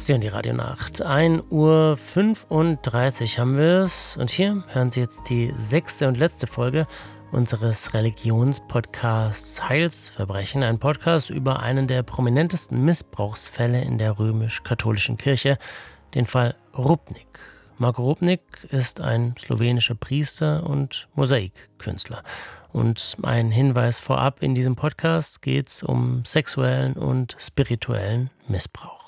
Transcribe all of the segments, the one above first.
Sie hören die Radionacht. 1:35 Uhr haben wir es. Und hier hören Sie jetzt die 6. und letzte Folge unseres Religionspodcasts Heilsverbrechen. Ein Podcast über einen der prominentesten Missbrauchsfälle in der römisch-katholischen Kirche, den Fall Rupnik. Marko Rupnik ist ein slowenischer Priester und Mosaikkünstler. Und ein Hinweis vorab: In diesem Podcast geht es um sexuellen und spirituellen Missbrauch.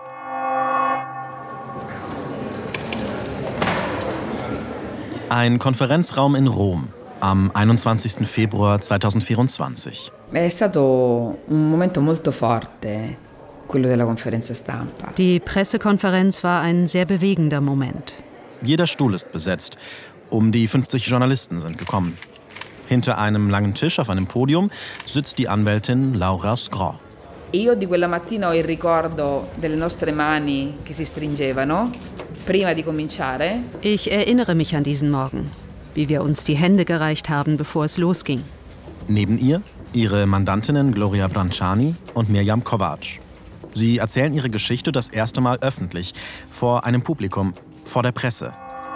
Ein Konferenzraum in Rom am 21. Februar 2024. È stato un momento molto forte, quello della conferenza stampa. Die Pressekonferenz war ein sehr bewegender Moment. Jeder Stuhl ist besetzt. Um die 50 Journalisten sind gekommen. Hinter einem langen Tisch auf einem Podium sitzt die Anwältin Laura Skro. Io di quella mattina ho il ricordo delle nostre mani che si stringevano. Prima di cominciare. Ich erinnere mich an diesen Morgen, wie wir uns die Hände gereicht haben, bevor es losging. Neben ihr ihre Mandantinnen Gloria Branciani und Mirjam Kovac. Sie erzählen ihre Geschichte das erste Mal öffentlich, vor einem Publikum, vor der Presse.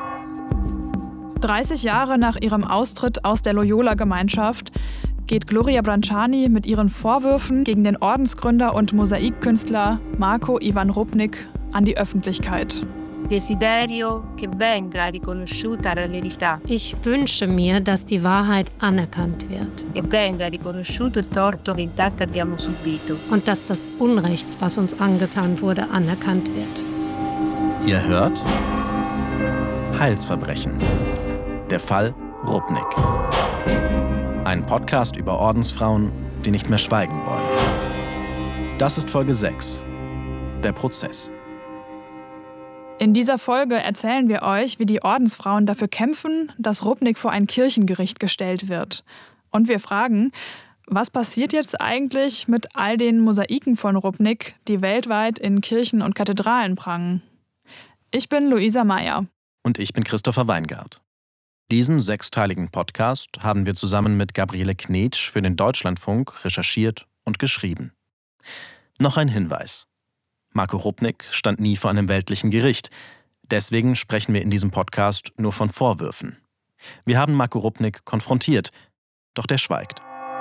30 Jahre nach ihrem Austritt aus der Loyola-Gemeinschaft geht Gloria Branciani mit ihren Vorwürfen gegen den Ordensgründer und Mosaikkünstler Marko Ivan Rupnik an die Öffentlichkeit. Ich wünsche mir, dass die Wahrheit anerkannt wird. Und dass das Unrecht, was uns angetan wurde, anerkannt wird. Ihr hört Heilsverbrechen. Der Fall Rupnik. Ein Podcast über Ordensfrauen, die nicht mehr schweigen wollen. Das ist Folge 6. Der Prozess. In dieser Folge erzählen wir euch, wie die Ordensfrauen dafür kämpfen, dass Rupnik vor ein Kirchengericht gestellt wird. Und wir fragen, was passiert jetzt eigentlich mit all den Mosaiken von Rupnik, die weltweit in Kirchen und Kathedralen prangen? Ich bin Luisa Meyer. Und ich bin Christopher Weingart. Diesen 6-teiligen Podcast haben wir zusammen mit Gabriele Knetsch für den Deutschlandfunk recherchiert und geschrieben. Noch ein Hinweis. Marko Rupnik stand nie vor einem weltlichen Gericht. Deswegen sprechen wir in diesem Podcast nur von Vorwürfen. Wir haben Marko Rupnik konfrontiert, doch der schweigt.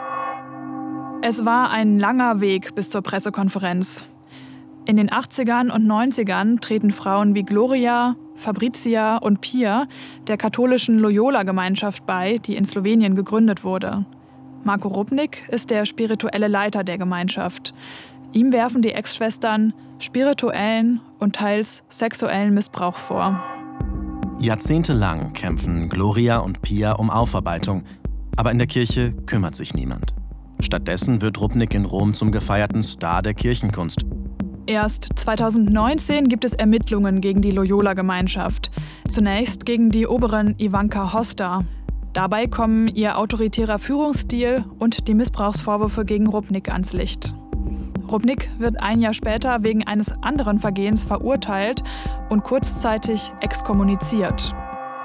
Es war ein langer Weg bis zur Pressekonferenz. In den 80ern und 90ern treten Frauen wie Gloria, Fabrizia und Pia der katholischen Loyola-Gemeinschaft bei, die in Slowenien gegründet wurde. Marko Rupnik ist der spirituelle Leiter der Gemeinschaft. Ihm werfen die Ex-Schwestern spirituellen und teils sexuellen Missbrauch vor. Jahrzehntelang kämpfen Gloria und Pia um Aufarbeitung, aber in der Kirche kümmert sich niemand. Stattdessen wird Rupnik in Rom zum gefeierten Star der Kirchenkunst. Erst 2019 gibt es Ermittlungen gegen die Loyola-Gemeinschaft. Zunächst gegen die Oberin Ivanka Hosta. Dabei kommen ihr autoritärer Führungsstil und die Missbrauchsvorwürfe gegen Rupnik ans Licht. Rupnik wird ein Jahr später wegen eines anderen Vergehens verurteilt und kurzzeitig exkommuniziert.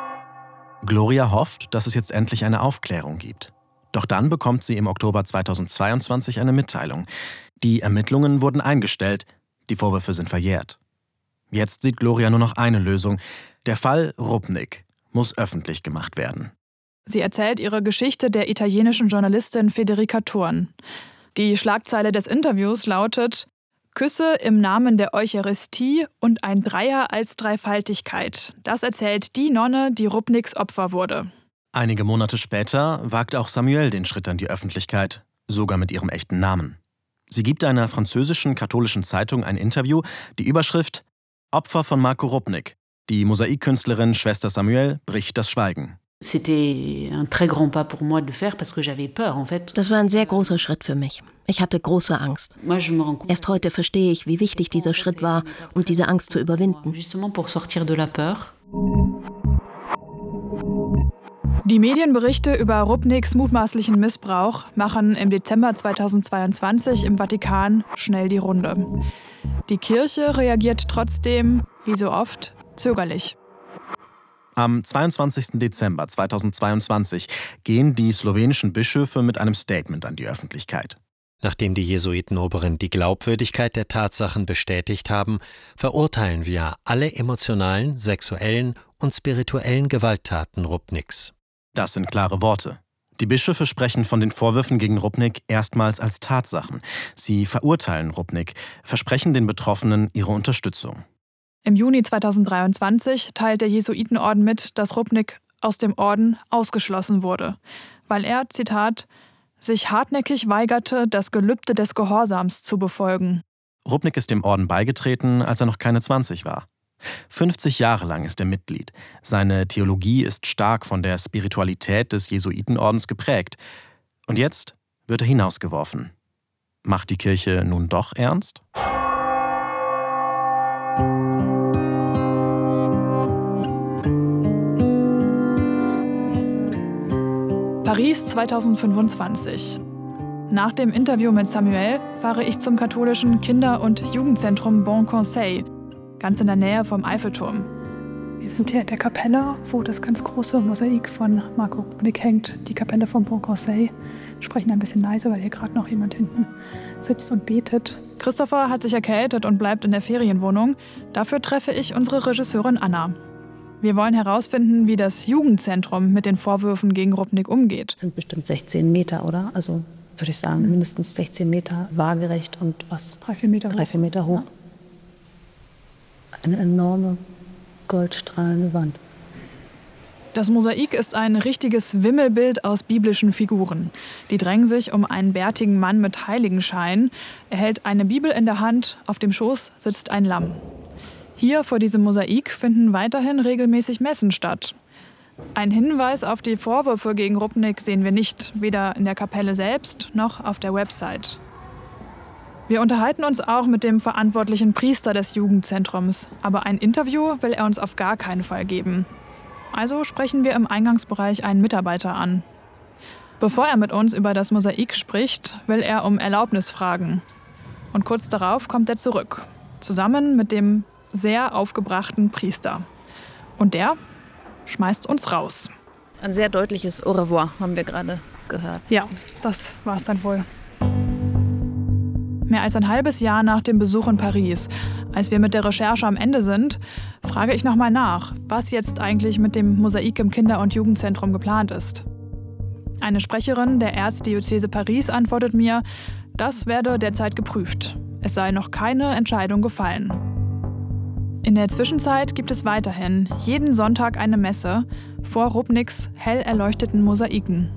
Gloria hofft, dass es jetzt endlich eine Aufklärung gibt. Doch dann bekommt sie im Oktober 2022 eine Mitteilung. Die Ermittlungen wurden eingestellt, die Vorwürfe sind verjährt. Jetzt sieht Gloria nur noch eine Lösung. Der Fall Rupnik muss öffentlich gemacht werden. Sie erzählt ihre Geschichte der italienischen Journalistin Federica Thurn. Die Schlagzeile des Interviews lautet: Küsse im Namen der Eucharistie und ein Dreier als Dreifaltigkeit. Das erzählt die Nonne, die Rupniks Opfer wurde. Einige Monate später wagt auch Samuel den Schritt an die Öffentlichkeit, sogar mit ihrem echten Namen. Sie gibt einer französischen katholischen Zeitung ein Interview, die Überschrift: Opfer von Marko Rupnik. Die Mosaikkünstlerin Schwester Samuel bricht das Schweigen. Das war ein sehr großer Schritt für mich. Ich hatte große Angst. Erst heute verstehe ich, wie wichtig dieser Schritt war, um diese Angst zu überwinden. Die Medienberichte über Rupniks mutmaßlichen Missbrauch machen im Dezember 2022 im Vatikan schnell die Runde. Die Kirche reagiert trotzdem, wie so oft, zögerlich. Am 22. Dezember 2022 gehen die slowenischen Bischöfe mit einem Statement an die Öffentlichkeit. Nachdem die Jesuitenoberen die Glaubwürdigkeit der Tatsachen bestätigt haben, verurteilen wir alle emotionalen, sexuellen und spirituellen Gewalttaten Rupniks. Das sind klare Worte. Die Bischöfe sprechen von den Vorwürfen gegen Rupnik erstmals als Tatsachen. Sie verurteilen Rupnik, versprechen den Betroffenen ihre Unterstützung. Im Juni 2023 teilt der Jesuitenorden mit, dass Rupnik aus dem Orden ausgeschlossen wurde, weil er, Zitat, sich hartnäckig weigerte, das Gelübde des Gehorsams zu befolgen. Rupnik ist dem Orden beigetreten, als er noch keine 20 war. 50 Jahre lang ist er Mitglied. Seine Theologie ist stark von der Spiritualität des Jesuitenordens geprägt. Und jetzt wird er hinausgeworfen. Macht die Kirche nun doch ernst? Paris 2025. Nach dem Interview mit Samuel fahre ich zum katholischen Kinder- und Jugendzentrum Bon Conseil, ganz in der Nähe vom Eiffelturm. Wir sind hier in der Kapelle, wo das ganz große Mosaik von Marco Rupnik hängt. Die Kapelle vom Bon Conseil. Wir sprechen ein bisschen leise, weil hier gerade noch jemand hinten sitzt und betet. Christopher hat sich erkältet und bleibt in der Ferienwohnung. Dafür treffe ich unsere Regisseurin Anna. Wir wollen herausfinden, wie das Jugendzentrum mit den Vorwürfen gegen Rupnik umgeht. Das sind bestimmt 16 Meter, oder? Also würde ich sagen, mindestens 16 Meter waagerecht und was? 3-4 Meter hoch. 3-4 Meter hoch. Ja. Eine enorme goldstrahlende Wand. Das Mosaik ist ein richtiges Wimmelbild aus biblischen Figuren. Die drängen sich um einen bärtigen Mann mit Heiligenschein. Er hält eine Bibel in der Hand, auf dem Schoß sitzt ein Lamm. Hier vor diesem Mosaik finden weiterhin regelmäßig Messen statt. Ein Hinweis auf die Vorwürfe gegen Rupnik sehen wir nicht, weder in der Kapelle selbst noch auf der Website. Wir unterhalten uns auch mit dem verantwortlichen Priester des Jugendzentrums, aber ein Interview will er uns auf gar keinen Fall geben. Also sprechen wir im Eingangsbereich einen Mitarbeiter an. Bevor er mit uns über das Mosaik spricht, will er um Erlaubnis fragen. Und kurz darauf kommt er zurück, zusammen mit dem sehr aufgebrachten Priester. Und der schmeißt uns raus. Ein sehr deutliches Au revoir haben wir gerade gehört. Ja, das war es dann wohl. Mehr als ein halbes Jahr nach dem Besuch in Paris, als wir mit der Recherche am Ende sind, frage ich nochmal nach, was jetzt eigentlich mit dem Mosaik im Kinder- und Jugendzentrum geplant ist. Eine Sprecherin der Erzdiözese Paris antwortet mir, das werde derzeit geprüft. Es sei noch keine Entscheidung gefallen. In der Zwischenzeit gibt es weiterhin jeden Sonntag eine Messe vor Rupniks hell erleuchteten Mosaiken.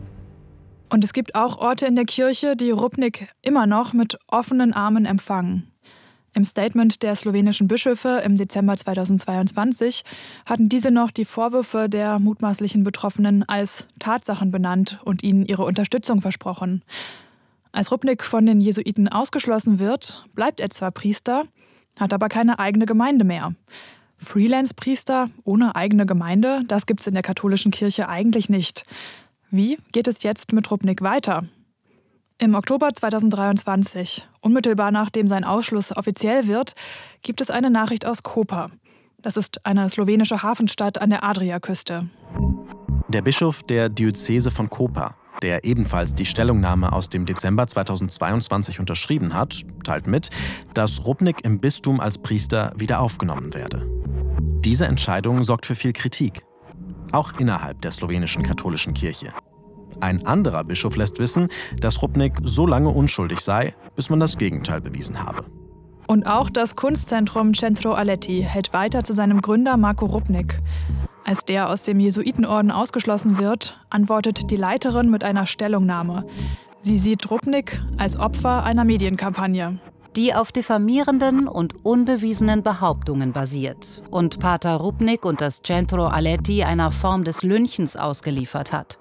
Und es gibt auch Orte in der Kirche, die Rupnik immer noch mit offenen Armen empfangen. Im Statement der slowenischen Bischöfe im Dezember 2022 hatten diese noch die Vorwürfe der mutmaßlichen Betroffenen als Tatsachen benannt und ihnen ihre Unterstützung versprochen. Als Rupnik von den Jesuiten ausgeschlossen wird, bleibt er zwar Priester, hat aber keine eigene Gemeinde mehr. Freelance-Priester ohne eigene Gemeinde, das gibt's in der katholischen Kirche eigentlich nicht. Wie geht es jetzt mit Rupnik weiter? Im Oktober 2023, unmittelbar nachdem sein Ausschluss offiziell wird, gibt es eine Nachricht aus Koper. Das ist eine slowenische Hafenstadt an der Adriaküste. Der Bischof der Diözese von Koper, der ebenfalls die Stellungnahme aus dem Dezember 2022 unterschrieben hat, teilt mit, dass Rupnik im Bistum als Priester wieder aufgenommen werde. Diese Entscheidung sorgt für viel Kritik, auch innerhalb der slowenischen katholischen Kirche. Ein anderer Bischof lässt wissen, dass Rupnik so lange unschuldig sei, bis man das Gegenteil bewiesen habe. Und auch das Kunstzentrum Centro Aletti hält weiter zu seinem Gründer Marco Rupnik. Als der aus dem Jesuitenorden ausgeschlossen wird, antwortet die Leiterin mit einer Stellungnahme. Sie sieht Rupnik als Opfer einer Medienkampagne, die auf diffamierenden und unbewiesenen Behauptungen basiert und Pater Rupnik und das Centro Aletti einer Form des Lynchens ausgeliefert hat.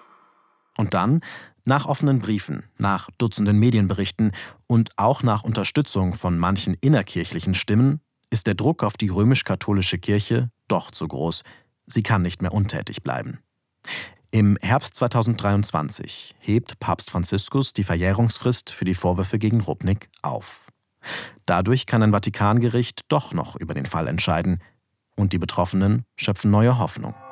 Und dann, nach offenen Briefen, nach Dutzenden Medienberichten und auch nach Unterstützung von manchen innerkirchlichen Stimmen, ist der Druck auf die römisch-katholische Kirche doch zu groß. Sie kann nicht mehr untätig bleiben. Im Herbst 2023 hebt Papst Franziskus die Verjährungsfrist für die Vorwürfe gegen Rupnik auf. Dadurch kann ein Vatikangericht doch noch über den Fall entscheiden und die Betroffenen schöpfen neue Hoffnung.